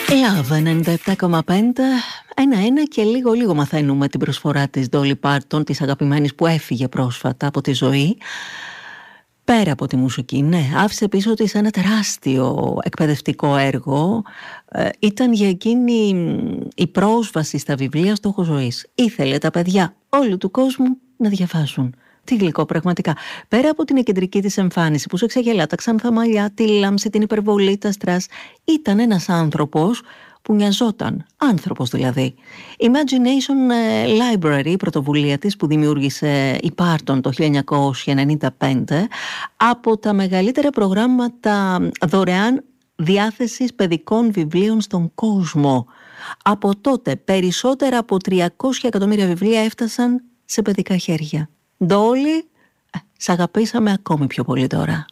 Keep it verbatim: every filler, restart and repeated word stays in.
Love ενενήντα επτά κόμμα πέντε, ένα-ένα και λίγο λίγο μαθαίνουμε την προσφορά της Dolly Parton, της αγαπημένης που έφυγε πρόσφατα από τη ζωή. Πέρα από τη μουσική, ναι, άφησε πίσω της ένα τεράστιο εκπαιδευτικό έργο. Ε, ήταν για εκείνη η πρόσβαση στα βιβλία στόχος ζωής. Ήθελε τα παιδιά όλου του κόσμου να διαβάσουν. Τι γλυκό πραγματικά. Πέρα από την κεντρική της εμφάνιση που σε ξεγελά τα ξανθά μαλλιά, τη λάμψη, την υπερβολή, τα στρας, ήταν ένας άνθρωπος που μοιαζόταν, άνθρωπος δηλαδή. Imagination Library, η πρωτοβουλία της που δημιούργησε η Parton το χίλια εννιακόσια ενενήντα πέντε, από τα μεγαλύτερα προγράμματα δωρεάν διάθεσης παιδικών βιβλίων στον κόσμο. Από τότε περισσότερα από τριακόσια εκατομμύρια βιβλία έφτασαν σε παιδικά χέρια. Ντόλι, σ' αγαπήσαμε ακόμη πιο πολύ τώρα.